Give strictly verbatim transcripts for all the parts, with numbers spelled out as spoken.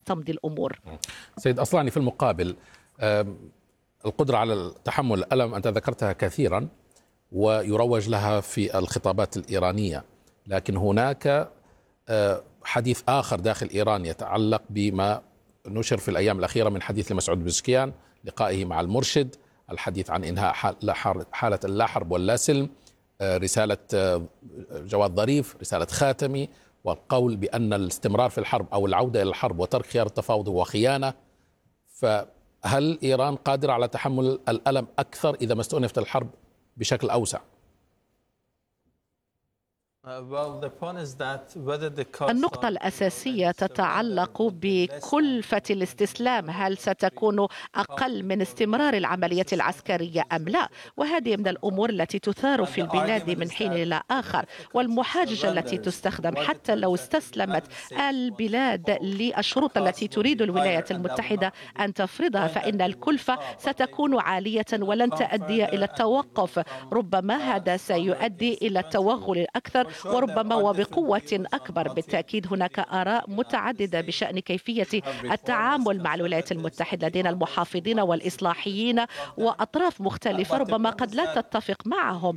تمضي الأمور. سيد أصلاني، في المقابل القدرة على تحمل الألم أنت ذكرتها كثيرا ويروج لها في الخطابات الإيرانية، لكن هناك حديث آخر داخل إيران يتعلق بما نشر في الأيام الأخيرة من حديث لمسعود بزكيان، لقائه مع المرشد، الحديث عن إنهاء حالة اللا حرب واللا سلم، رسالة جواد ظريف، رسالة خاتمي، والقول بأن الاستمرار في الحرب أو العودة إلى الحرب وترك خيار التفاوض هو خيانة. فهل إيران قادرة على تحمل الألم أكثر إذا ما استؤنفت الحرب بشكل أوسع؟ النقطة الأساسية تتعلق بكلفة الاستسلام، هل ستكون أقل من استمرار العملية العسكرية أم لا؟ وهذه من الأمور التي تثار في البلاد من حين إلى آخر، والمحاججة التي تستخدم حتى لو استسلمت البلاد للشروط التي تريد الولايات المتحدة أن تفرضها، فإن الكلفة ستكون عالية ولن تؤدي إلى التوقف، ربما هذا سيؤدي إلى التوغل الأكثر وربما وبقوة أكبر. بالتأكيد هناك آراء متعددة بشأن كيفية التعامل مع الولايات المتحدة، لدينا المحافظين والإصلاحيين وأطراف مختلفة ربما قد لا تتفق معهم،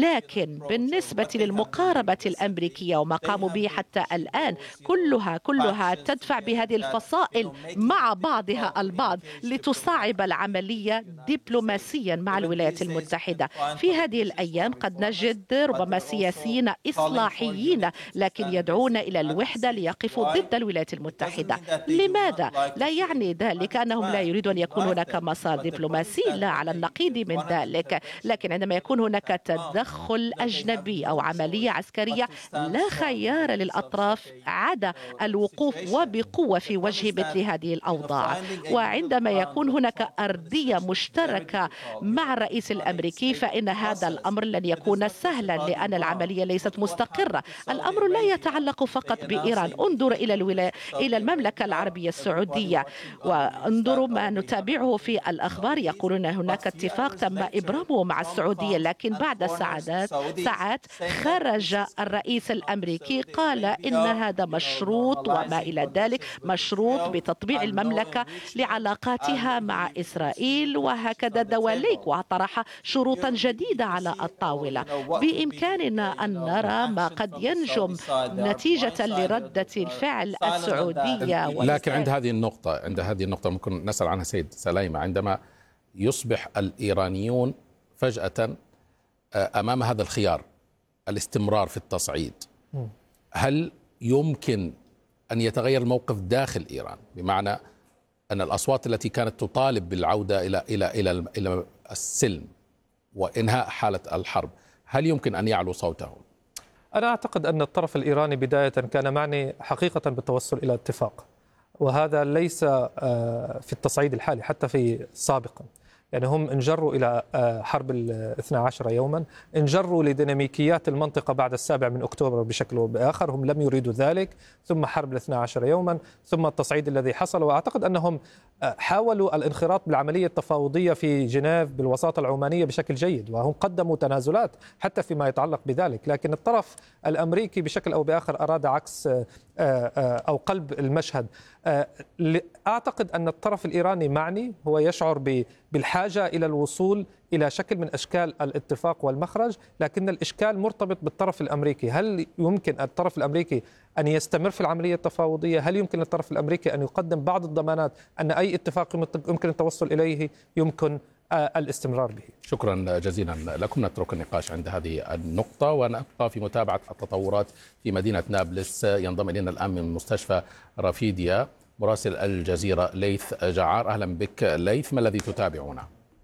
لكن بالنسبة للمقاربة الأمريكية وما قاموا به حتى الآن كلها كلها تدفع بهذه الفصائل مع بعضها البعض لتصعب العملية دبلوماسيا مع الولايات المتحدة. في هذه الأيام قد نجد ربما سياسيين إصلاحيين لكن يدعون إلى الوحدة ليقفوا ضد الولايات المتحدة. لماذا؟ لا يعني ذلك أنهم لا يريدون أن يكون هناك مسار دبلوماسي، لا، على النقيض من ذلك، لكن عندما يكون هناك تدخل أجنبي أو عملية عسكرية لا خيار للأطراف عدا الوقوف وبقوة في وجه مثل هذه الأوضاع. وعندما يكون هناك أرضية مشتركة مع الرئيس الأمريكي فإن هذا الأمر لن يكون سهلا، لأن العملية ليست مستقرة. الأمر لا يتعلق فقط بإيران، انظر إلى الولاية إلى المملكة العربية السعودية وانظروا ما نتابعه في الأخبار، يقولون هناك اتفاق تم إبرامه مع السعودية، لكن بعد ساعات ساعات خرج الرئيس الأمريكي قال إن هذا مشروط وما إلى ذلك، مشروط بتطبيع المملكة لعلاقاتها مع إسرائيل وهكذا دواليك، وطرح شروطا جديدة على الطاولة. بإمكاننا أن نرى ما قد ينجم نتيجة لردة الفعل السعودية. لكن عند هذه النقطة عند هذه النقطة ممكن نسأل عنها سيد سليمة، عندما يصبح الإيرانيون فجأة أمام هذا الخيار الاستمرار في التصعيد، هل يمكن أن يتغير الموقف داخل إيران؟ بمعنى أن الأصوات التي كانت تطالب بالعودة إلى إلى إلى إلى السلم وإنهاء حالة الحرب، هل يمكن أن يعلو صوتهم؟ أنا أعتقد أن الطرف الإيراني بداية كان معني حقيقة بالتوصل إلى اتفاق، وهذا ليس في التصعيد الحالي، حتى في سابقا. يعني هم انجروا إلى حرب الاثنى عشر يوما، انجروا لديناميكيات المنطقة بعد السابع من أكتوبر بشكل أو بآخر، هم لم يريدوا ذلك، ثم حرب الاثنى عشر يوما، ثم التصعيد الذي حصل. وأعتقد أنهم حاولوا الانخراط بالعملية التفاوضية في جنيف بالوساطة العمانية بشكل جيد، وهم قدموا تنازلات حتى فيما يتعلق بذلك، لكن الطرف الأمريكي بشكل أو بآخر أراد عكس أو قلب المشهد. أعتقد أن الطرف الإيراني معني، هو يشعر بالحاجة إلى الوصول إلى شكل من أشكال الاتفاق والمخرج، لكن الإشكال مرتبط بالطرف الأمريكي. هل يمكن الطرف الأمريكي أن يستمر في العملية التفاوضية؟ هل يمكن للطرف الأمريكي أن يقدم بعض الضمانات أن أي اتفاق يمكن التوصل إليه يمكن الاستمرار به؟ شكرا جزيلا لكم. نترك النقاش عند هذه النقطة ونبقى في متابعة التطورات في مدينة نابلس. ينضم إلينا الآن من مستشفى رافيديا مراسل الجزيرة ليث جعار. أهلا بك ليث، ما الذي تتابعونه؟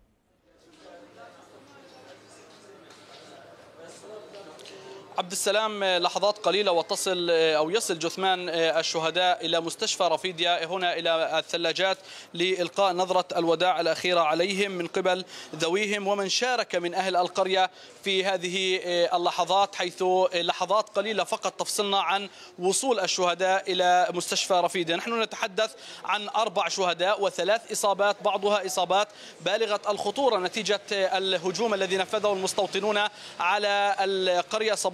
عبد السلام، لحظات قليلة وتصل أو يصل جثمان الشهداء إلى مستشفى رافيديا هنا إلى الثلاجات لإلقاء نظرة الوداع الأخيرة عليهم من قبل ذويهم ومن شارك من أهل القرية في هذه اللحظات، حيث لحظات قليلة فقط تفصلنا عن وصول الشهداء إلى مستشفى رافيديا. نحن نتحدث عن أربع شهداء وثلاث إصابات، بعضها إصابات بالغة الخطورة نتيجة الهجوم الذي نفذه المستوطنون على القرية صباح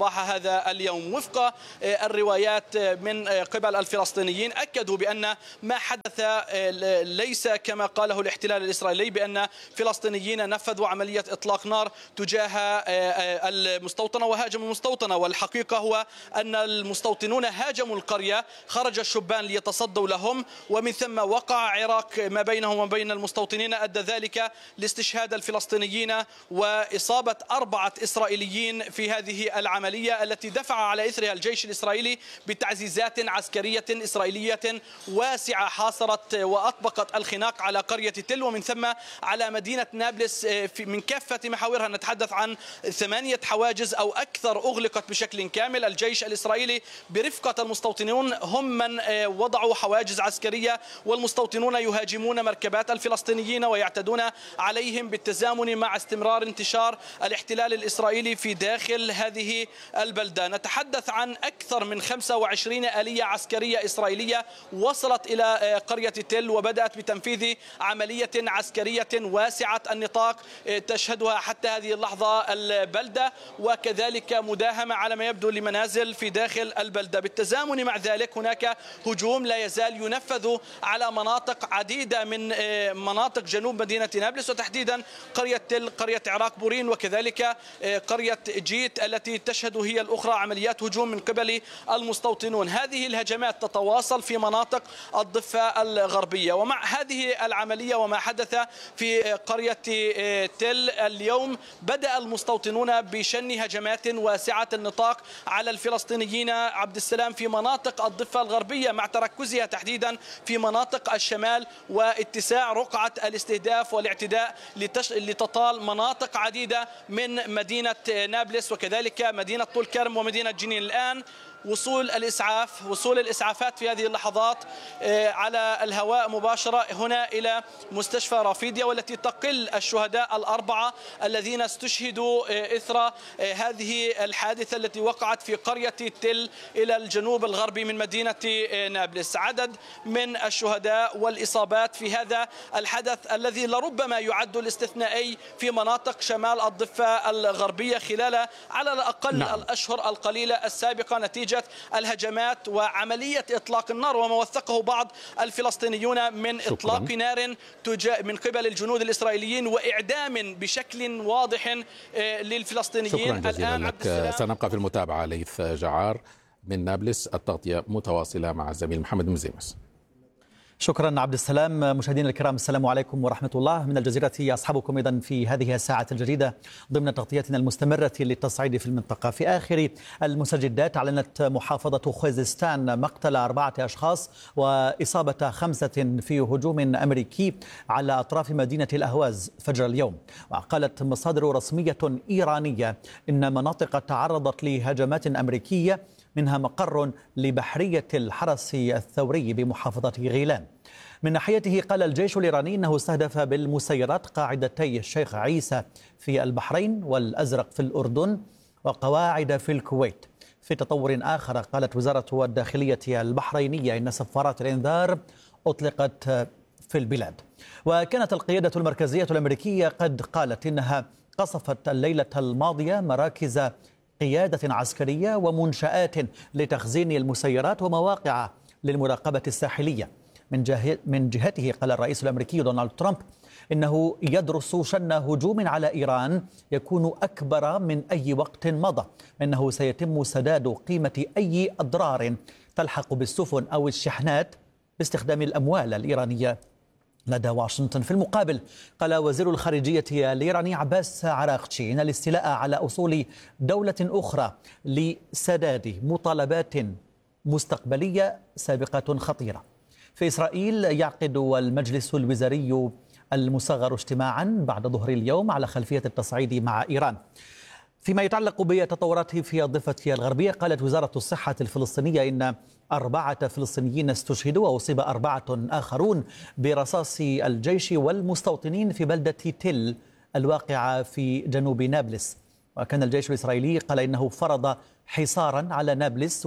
صباح هذا اليوم. وفق الروايات من قبل الفلسطينيين أكدوا بأن ما حدث ليس كما قاله الاحتلال الإسرائيلي، بأن فلسطينيين نفذوا عملية إطلاق نار تجاه المستوطنة وهاجموا المستوطنة، والحقيقة هو أن المستوطنون هاجموا القرية، خرج الشبان ليتصدوا لهم، ومن ثم وقع عراك ما بينهم وبين المستوطنين، أدى ذلك لاستشهاد الفلسطينيين وإصابة أربعة إسرائيليين في هذه العملية التي دفع على إثرها الجيش الإسرائيلي بتعزيزات عسكرية إسرائيلية واسعة حاصرت وأطبقت الخناق على قرية تل ومن ثم على مدينة نابلس من كافة محاورها. نتحدث عن ثمانية حواجز أو أكثر أغلقت بشكل كامل. الجيش الإسرائيلي برفقة المستوطنون هم من وضعوا حواجز عسكرية، والمستوطنون يهاجمون مركبات الفلسطينيين ويعتدون عليهم بالتزامن مع استمرار انتشار الاحتلال الإسرائيلي في داخل هذه البلدة. نتحدث عن أكثر من خمسة وعشرين آلية عسكرية إسرائيلية وصلت إلى قرية تل وبدأت بتنفيذ عملية عسكرية واسعة النطاق تشهدها حتى هذه اللحظة البلدة، وكذلك مداهمة على ما يبدو لمنازل في داخل البلدة. بالتزامن مع ذلك هناك هجوم لا يزال ينفذ على مناطق عديدة من مناطق جنوب مدينة نابلس، وتحديدا قرية تل، قرية عراق بورين، وكذلك قرية جيت التي تشهد هي الأخرى عمليات هجوم من قبل المستوطنون. هذه الهجمات تتواصل في مناطق الضفة الغربية. ومع هذه العملية وما حدث في قرية تل اليوم بدأ المستوطنون بشن هجمات واسعة النطاق على الفلسطينيين عبد السلام في مناطق الضفة الغربية، مع تركزها تحديدا في مناطق الشمال واتساع رقعة الاستهداف والاعتداء لتطال مناطق عديدة من مدينة نابلس وكذلك مدينة طول كرم ومدينة جنين. الآن وصول الإسعاف وصول الإسعافات في هذه اللحظات على الهواء مباشرة هنا إلى مستشفى رافيديا، والتي تقل الشهداء الأربعة الذين استشهدوا إثر هذه الحادثة التي وقعت في قرية تل إلى الجنوب الغربي من مدينة نابلس. عدد من الشهداء والإصابات في هذا الحدث الذي لربما يعد الاستثنائي في مناطق شمال الضفة الغربية خلال على الأقل نعم. الأشهر القليلة السابقة نتيجة الهجمات وعملية إطلاق النار، وما وثقه بعض الفلسطينيون من شكرا. إطلاق نار من قبل الجنود الإسرائيليين وإعدام بشكل واضح للفلسطينيين. شكرا جزيلا لك. سنبقى في المتابعة. ليث جعار من نابلس، التغطية متواصلة مع الزميل محمد مزيمس. شكرا عبد السلام. مشاهدينا الكرام، السلام عليكم ورحمة الله. من الجزيرة أصحابكم إذن في هذه الساعة الجديدة ضمن تغطيتنا المستمرة للتصعيد في المنطقة. في آخر المستجدات أعلنت محافظة خوزستان مقتل أربعة أشخاص وإصابة خمسة في هجوم أمريكي على أطراف مدينة الأهواز فجر اليوم. وقالت مصادر رسمية إيرانية إن مناطق تعرضت لهجمات أمريكية منها مقر لبحرية الحرس الثوري بمحافظة غيلان. من ناحيته قال الجيش الإيراني أنه استهدف بالمسيرات قاعدتي الشيخ عيسى في البحرين والأزرق في الأردن وقواعد في الكويت. في تطور آخر قالت وزارة الداخلية البحرينية إن سفارات الإنذار أطلقت في البلاد. وكانت القيادة المركزية الأمريكية قد قالت إنها قصفت الليلة الماضية مراكز قيادة عسكرية ومنشآت لتخزين المسيرات ومواقع للمراقبة الساحلية. من, جه... من جهته قال الرئيس الأمريكي دونالد ترامب إنه يدرس شن هجوم على إيران يكون أكبر من أي وقت مضى، إنه سيتم سداد قيمة أي أضرار تلحق بالسفن أو الشحنات باستخدام الأموال الإيرانية لدى واشنطن. في المقابل قال وزير الخارجية الإيراني عباس عراقچي إن الاستيلاء على أصول دولة أخرى لسداد مطالبات مستقبلية سابقة خطيرة. في إسرائيل يعقد المجلس الوزاري المصغر اجتماعا بعد ظهر اليوم على خلفية التصعيد مع إيران. فيما يتعلق بالتطورات في الضفة الغربية قالت وزارة الصحة الفلسطينية إن أربعة فلسطينيين استشهدوا وأصيب أربعة آخرون برصاص الجيش والمستوطنين في بلدة تل الواقعة في جنوب نابلس. وكان الجيش الإسرائيلي قال إنه فرض حصارا على نابلس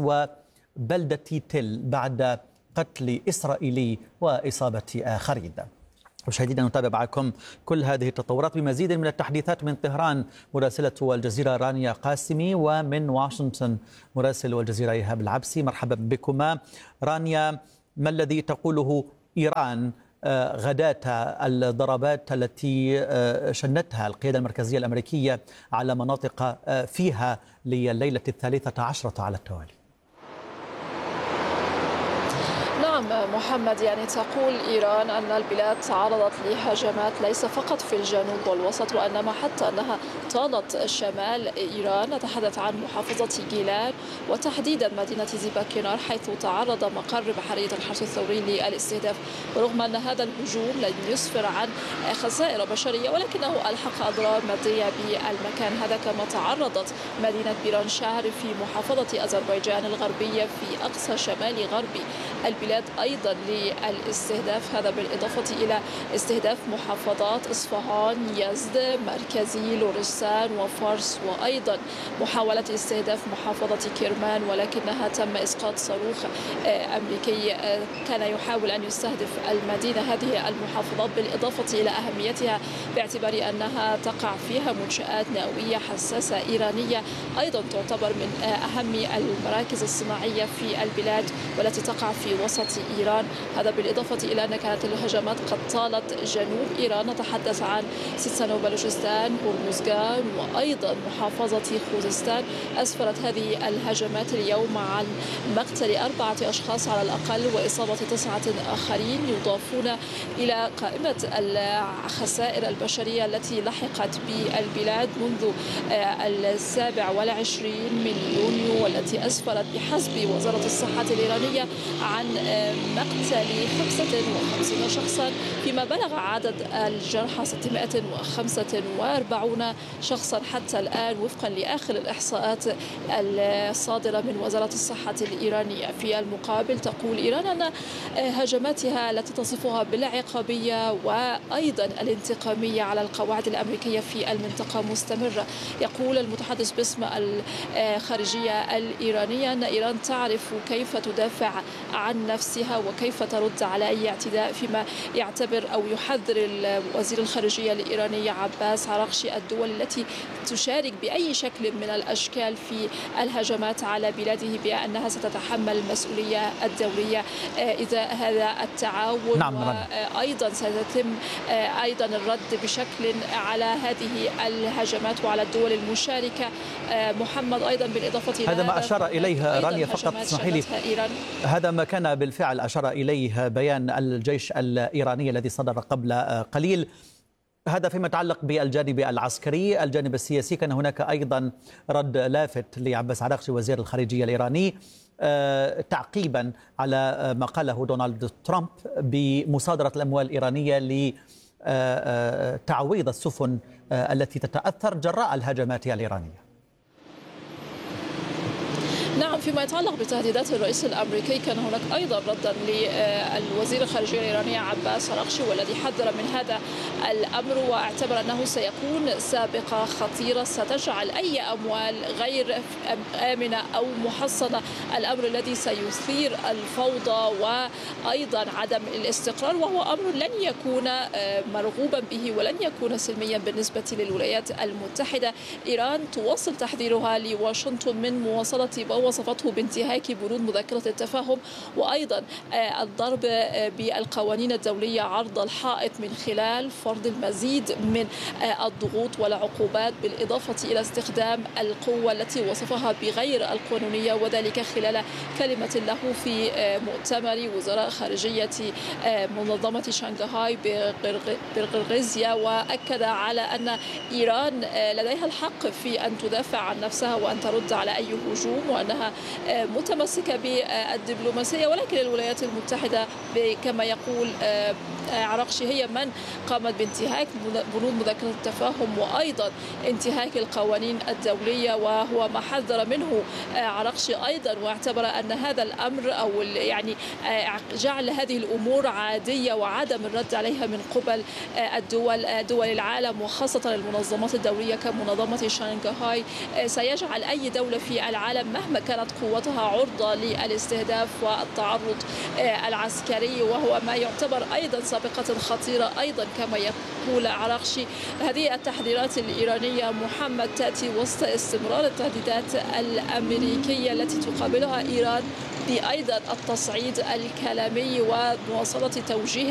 وبلدة تل بعد قتل إسرائيلي وإصابة آخرين. مشاهدينا نتابع معكم كل هذه التطورات بمزيد من التحديثات من طهران مراسلة الجزيرة رانيا قاسمي، ومن واشنطن مراسل الجزيرة إيهاب العبسي. مرحبا بكما. رانيا، ما الذي تقوله إيران غداة الضربات التي شنتها القيادة المركزية الأمريكية على مناطق فيها لليلة الثالثة عشرة على التوالي؟ نعم محمد، يعني تقول إيران أن البلاد تعرضت لهجمات ليس فقط في الجنوب والوسط، وإنما حتى أنها طالت شمال إيران. نتحدث عن محافظة جيلان وتحديدا مدينة زيباكينار، حيث تعرض مقر بحرية الحرس الثوري للاستهداف. ورغم أن هذا الهجوم لم يسفر عن خسائر بشرية، ولكنه ألحق أضرار مادية بالمكان هذا. كما تعرضت مدينة بيران شهر في محافظة أذربيجان الغربية في أقصى شمال غرب البلاد أيضا للاستهداف، هذا بالإضافة إلى استهداف محافظات إصفهان، يزد، مركزي، لورستان وفارس، وأيضا محاولة استهداف محافظة كرمان، ولكنها تم إسقاط صاروخ أمريكي كان يحاول أن يستهدف المدينة. هذه المحافظات بالإضافة إلى أهميتها باعتبار أنها تقع فيها منشآت نووية حساسة إيرانية، أيضا تعتبر من أهم المراكز الصناعية في البلاد والتي تقع في وسط إيران. هذا بالإضافة إلى أن كانت الهجمات قد طالت جنوب إيران. نتحدث عن سيستان وبلوشستان، هرمزغان، وأيضا محافظة خوزستان. أسفرت هذه الهجمات اليوم عن مقتل أربعة أشخاص على الأقل وإصابة تسعة آخرين، يضافون إلى قائمة الخسائر البشرية التي لحقت بالبلاد منذ السابع والعشرين من يونيو، والتي أسفرت بحسب وزارة الصحة الإيرانية عن مقتل خمسة وخمسين شخصا، فيما بلغ عدد الجرحى ستمائة وخمسة وأربعين شخصا حتى الآن وفقا لآخر الإحصاءات الصادرة من وزارة الصحة الإيرانية. في المقابل تقول إيران أن هجماتها التي تصفها بالعقابية وأيضا الانتقامية على القواعد الأمريكية في المنطقة مستمرة. يقول المتحدث باسم الخارجية الإيرانية أن إيران تعرف كيف تدافع عن نفسها وكيف ترد على أي اعتداء، فيما يعتبر أو يحذر وزير الخارجية الإيراني عباس عراقشي الدول التي تشارك بأي شكل من الأشكال في الهجمات على بلاده بأنها ستتحمل المسؤولية الدولية إذا هذا التعاون. نعم. وأيضا ستتم أيضا الرد بشكل على هذه الهجمات وعلى الدول المشاركة. محمد، أيضا بالإضافة إلى هذا ما أشار إليه رانيا، فقط اسمحي لي، هذا ما كان بالفعل أشار إليه بيان الجيش الإيراني الذي صدر قبل قليل. هذا فيما يتعلق بالجانب العسكري. الجانب السياسي كان هناك أيضا رد لافت لعباس عراقشي وزير الخارجية الإيراني تعقيبا على ما قاله دونالد ترامب بمصادرة الأموال الإيرانية لتعويض السفن التي تتأثر جراء الهجمات الإيرانية. نعم، فيما يتعلق بتهديدات الرئيس الأمريكي كان هناك أيضا ردا للوزير الخارجية الإيراني عباس عراقشي، والذي حذر من هذا الأمر واعتبر أنه سيكون سابقة خطيرة ستجعل أي أموال غير آمنة أو محصنة، الأمر الذي سيثير الفوضى وأيضا عدم الاستقرار، وهو أمر لن يكون مرغوبا به ولن يكون سلميا بالنسبة للولايات المتحدة. إيران تواصل تحذيرها لواشنطن من مواصلة وصفته بانتهاك بنود مذكرة التفاهم، وأيضا الضرب بالقوانين الدولية عرض الحائط من خلال فرض المزيد من الضغوط والعقوبات، بالإضافة إلى استخدام القوة التي وصفها بغير القانونية، وذلك خلال كلمة له في مؤتمر وزراء خارجية منظمة شنغهاي بقرغيزيا، وأكد على أن إيران لديها الحق في أن تدافع عن نفسها وأن ترد على أي هجوم، وأنها متمسكة بالدبلوماسية، ولكن الولايات المتحدة كما يقول عراقشي هي من قامت بانتهاك بنود مذكرة التفاهم وأيضا انتهاك القوانين الدولية، وهو ما حذر منه عراقشي أيضا، واعتبر أن هذا الأمر أو يعني جعل هذه الأمور عادية وعدم الرد عليها من قبل الدول دول العالم وخاصة المنظمات الدولية كمنظمة شنغهاي سيجعل أي دولة في العالم مهما كانت قوتها عرضة للاستهداف والتعرض العسكري، وهو ما يعتبر أيضا سابقة خطيرة أيضا كما يقول عراقشي. هذه التحذيرات الإيرانية محمد تأتي وسط استمرار التهديدات الأمريكية التي تقابلها إيران بأيضا التصعيد الكلامي ومواصلة توجيه